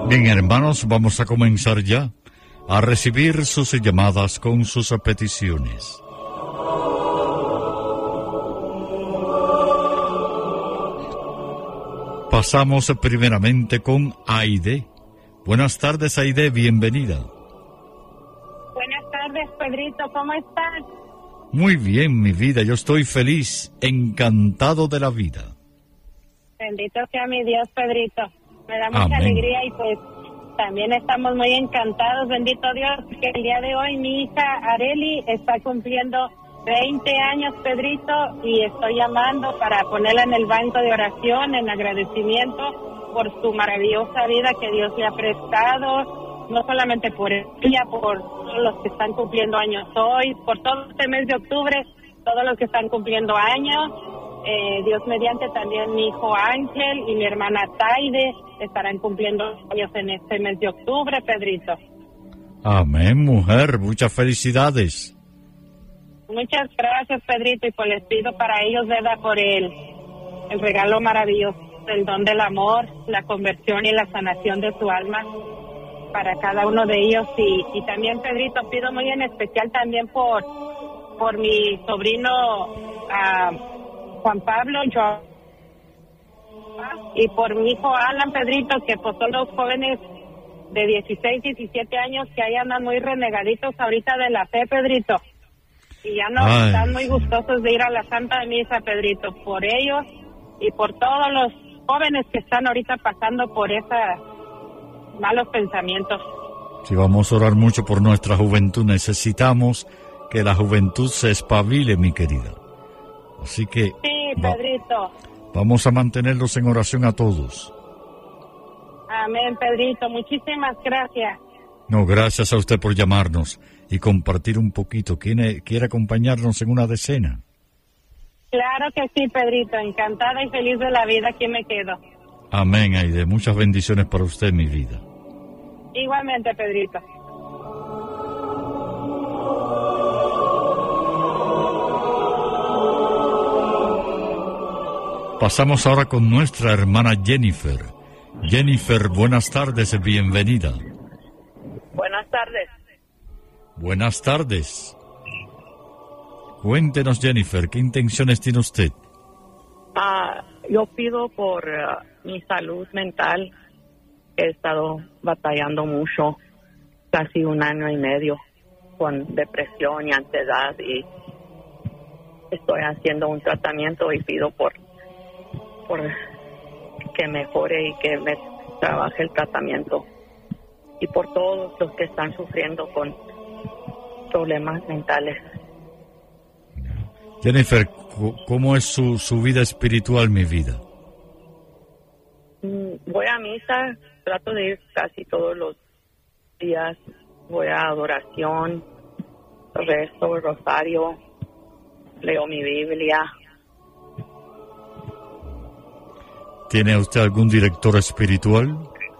Bien, hermanos, vamos a comenzar ya a recibir sus llamadas con sus peticiones. Pasamos primeramente con Aide. Buenas tardes, Aide, bienvenida. Buenas tardes, Pedrito, ¿cómo estás? Muy bien, mi vida, yo estoy feliz, encantado de la vida. Bendito sea mi Dios, Pedrito. Me da mucha alegría y pues también estamos muy encantados, bendito Dios, que el día de hoy mi hija Areli está cumpliendo 20 años, Pedrito, y estoy llamando para ponerla en el banco de oración en agradecimiento por su maravillosa vida que Dios le ha prestado, no solamente por ella, por todos los que están cumpliendo años hoy, por todo este mes de octubre, todos los que están cumpliendo años. Dios mediante también mi hijo Ángel y mi hermana Taide estarán cumpliendo años en este mes de octubre, Pedrito. Amén, mujer, muchas felicidades. Muchas gracias, Pedrito, y pues les pido para ellos, ¿verdad?, por el regalo maravilloso, el don del amor, la conversión y la sanación de su alma para cada uno de ellos. Y también, Pedrito, pido muy en especial también por mi sobrino Juan Pablo, y por mi hijo Alan, Pedrito, que pues son los jóvenes de 16, 17 años que ahí andan muy renegaditos ahorita de la fe, Pedrito. Y ya no están muy gustosos de ir a la Santa Misa, Pedrito, por ellos y por todos los jóvenes que están ahorita pasando por esos malos pensamientos. Sí, vamos a orar mucho por nuestra juventud. Necesitamos que la juventud se espabile, mi querida. Así que sí, Pedrito. Vamos a mantenerlos en oración a todos. Amén, Pedrito. Muchísimas gracias. No, gracias a usted por llamarnos y compartir un poquito. ¿Quiere acompañarnos en una decena? Claro que sí, Pedrito. Encantada y feliz de la vida. Aquí me quedo. Amén, Aide. Muchas bendiciones para usted, mi vida. Igualmente, Pedrito. Pasamos ahora con nuestra hermana Jennifer. Jennifer, buenas tardes, bienvenida. Buenas tardes. Buenas tardes. Cuéntenos, Jennifer, ¿qué intenciones tiene usted? Yo pido por mi salud mental. He estado batallando mucho, casi 1 año y medio, con depresión y ansiedad, y estoy haciendo un tratamiento y pido por que mejore y que me trabaje el tratamiento, y por todos los que están sufriendo con problemas mentales. Jennifer, ¿cómo es su vida espiritual, mi vida? Voy a misa, trato de ir casi todos los días, voy a adoración, rezo el rosario, leo mi Biblia. ¿Tiene usted algún director espiritual?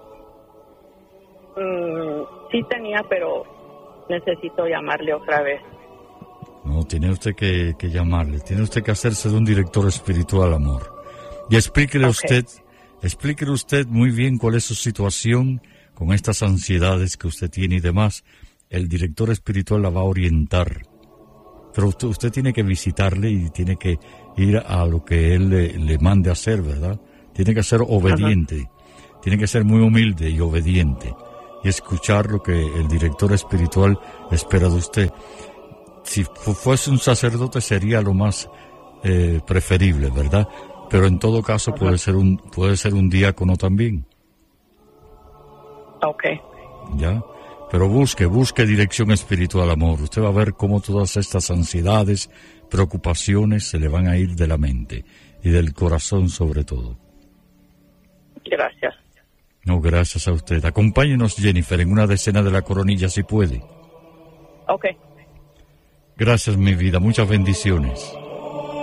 Sí tenía, pero necesito llamarle otra vez. No, tiene usted que llamarle, tiene usted que hacerse de un director espiritual, amor. Y explíquele usted muy bien cuál es su situación con estas ansiedades que usted tiene y demás. El director espiritual la va a orientar. Pero usted tiene que visitarle y tiene que ir a lo que él le mande a hacer, ¿verdad? Tiene que ser obediente, tiene que ser muy humilde y obediente y escuchar lo que el director espiritual espera de usted. Si fuese un sacerdote sería lo más preferible, ¿verdad? Pero en todo caso puede ser un diácono también. Okay. ¿Ya? Pero busque dirección espiritual, amor. Usted va a ver cómo todas estas ansiedades, preocupaciones se le van a ir de la mente y del corazón sobre todo. Gracias. No, gracias a usted. Acompáñenos, Jennifer, en una decena de la coronilla, si puede. Okay. Gracias, mi vida. Muchas bendiciones.